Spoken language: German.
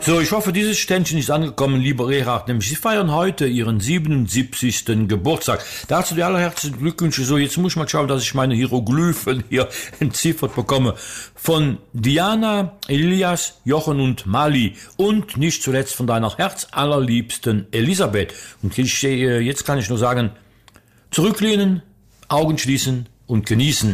So, ich hoffe, dieses Ständchen ist angekommen, lieber Erhard. Nämlich, Sie feiern heute Ihren 77. Geburtstag. Dazu die allerherzlichen Glückwünsche. So, jetzt muss ich mal schauen, dass ich meine Hieroglyphen hier entziffert bekomme. Von Diana, Elias, Jochen und Mali. Und nicht zuletzt von deiner herzallerliebsten Elisabeth. Und jetzt kann ich nur sagen, zurücklehnen, Augen schließen und genießen.